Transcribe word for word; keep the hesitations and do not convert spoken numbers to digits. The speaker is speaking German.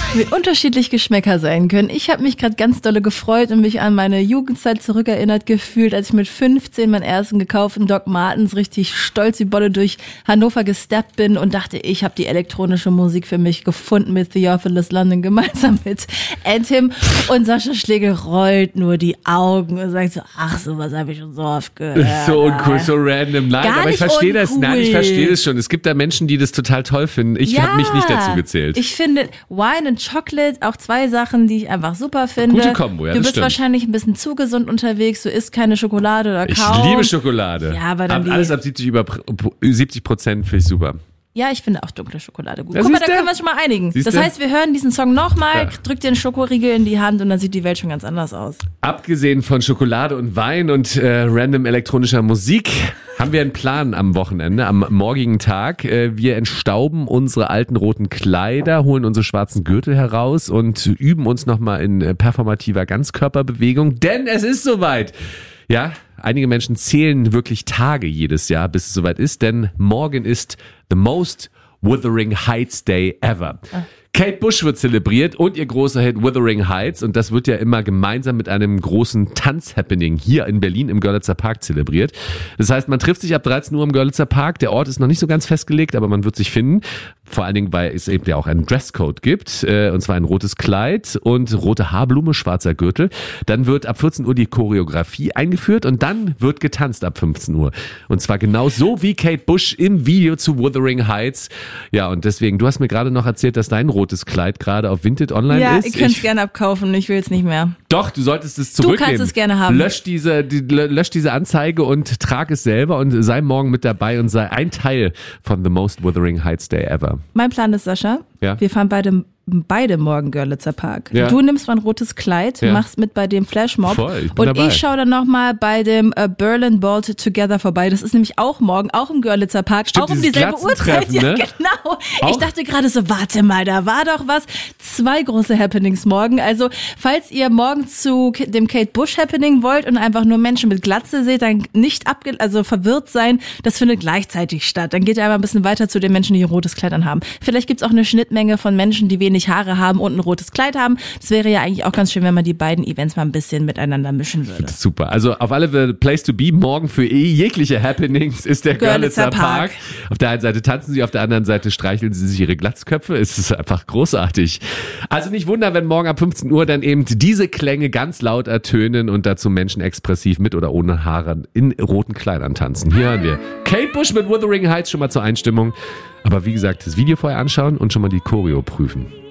wie unterschiedlich Geschmäcker sein können. Ich habe mich gerade ganz dolle gefreut und mich an meine Jugendzeit zurückerinnert gefühlt, als ich mit fünfzehn meinen ersten gekauften Doc Martens richtig stolz wie Bolle durch Hannover gesteppt bin und dachte, ich habe die elektronische Musik für mich gefunden mit Theophilus London gemeinsam mit Anthem. Und Sascha Schlegel rollt nur die Augen und sagt so, ach, sowas habe ich schon so oft gehört. So uncool, so random. Nein, Gar aber ich nicht verstehe das. uncool. Nein, ich verstehe das schon. Es gibt da Menschen, die das total toll finden. Ich Ja, habe mich nicht dazu gezählt. Ich finde Wine and Chocolate auch zwei Sachen, die ich einfach super finde. Gute Kombo, ja, Du das bist stimmt. wahrscheinlich ein bisschen zu gesund unterwegs, du isst keine Schokolade oder Ich kaum. liebe Schokolade. Ja, aber dann ab, die- alles ab siebzig, über, siebzig Prozent finde ich super. Ja, ich finde auch dunkle Schokolade gut. Ja, Guck mal, da siehste? können wir uns schon mal einigen. Siehste? Das heißt, wir hören diesen Song nochmal, Ja. drück dir einen Schokoriegel in die Hand und dann sieht die Welt schon ganz anders aus. Abgesehen von Schokolade und Wein und äh, random elektronischer Musik haben wir einen Plan am Wochenende, am morgigen Tag. Äh, wir entstauben unsere alten roten Kleider, holen unsere schwarzen Gürtel heraus und üben uns nochmal in äh, performativer Ganzkörperbewegung, denn es ist soweit. Ja, einige Menschen zählen wirklich Tage jedes Jahr, bis es soweit ist, denn morgen ist the most Wuthering Heights Day ever. Kate Bush wird zelebriert und ihr großer Hit Wuthering Heights und das wird ja immer gemeinsam mit einem großen Tanzhappening hier in Berlin im Görlitzer Park zelebriert. Das heißt, man trifft sich ab dreizehn Uhr im Görlitzer Park. Der Ort ist noch nicht so ganz festgelegt, aber man wird sich finden. Vor allen Dingen, weil es eben ja auch einen Dresscode gibt, äh, und zwar ein rotes Kleid und rote Haarblume, schwarzer Gürtel. Dann wird ab vierzehn Uhr die Choreografie eingeführt und dann wird getanzt ab fünfzehn Uhr. Und zwar genau so wie Kate Bush im Video zu Wuthering Heights. Ja, und deswegen, du hast mir gerade noch erzählt, dass dein rotes Kleid gerade auf Vinted online Ja, ist. ihr könnt es Ich- gerne abkaufen, ich will es nicht mehr. Doch, du solltest es Du zurücknehmen. kannst es gerne haben. Lösch diese, die, lösch diese Anzeige und trag es selber und sei morgen mit dabei und sei ein Teil von The Most Wuthering Heights Day ever. Mein Plan ist, Sascha, Ja. wir fahren beide, beide morgen Görlitzer Park. Ja. Du nimmst mein rotes Kleid, Ja. machst mit bei dem Flashmob Voll, ich bin und dabei. ich schaue dann nochmal bei dem äh, Berlin Bolt Together vorbei. Das ist nämlich auch morgen, auch im Görlitzer Park, Stimmt, auch um dieses dieselbe Uhrzeit. Glatzentreffen, Ja, ne? genau. Auch? Ich dachte gerade so, warte mal, da war doch was. Zwei große Happenings morgen. Also, falls ihr morgen zu K- dem Kate Bush Happening wollt und einfach nur Menschen mit Glatze seht, dann nicht abge also verwirrt sein. Das findet gleichzeitig statt. Dann geht ihr einfach ein bisschen weiter zu den Menschen, die ein rotes Kleid anhaben. Vielleicht gibt's auch eine Schnittmenge von Menschen, die wenig Haare haben und ein rotes Kleid haben. Das wäre ja eigentlich auch ganz schön, wenn man die beiden Events mal ein bisschen miteinander mischen würde. Super. Also auf alle Fälle Place to be morgen für eh jegliche Happenings ist der Görlitzer Görlitzer Park. Park. Auf der einen Seite tanzen sie, auf der anderen Seite streicheln sie sich ihre Glatzköpfe. Es ist einfach großartig. Also nicht wundern, wenn morgen ab fünfzehn Uhr dann eben diese Klänge ganz laut ertönen und dazu Menschen expressiv mit oder ohne Haare in roten Kleidern tanzen. Hier hören wir Kate Bush mit Wuthering Heights schon mal zur Einstimmung. Aber wie gesagt, das Video vorher anschauen und schon mal die Choreo prüfen.